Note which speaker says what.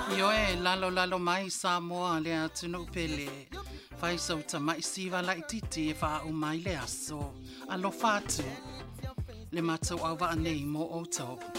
Speaker 1: Io lalo mai Samoa le atunu pele. Fai so mai siva la ititi e fa o mai le aso. Alo fatu. Le matau au wa nei mo o tau.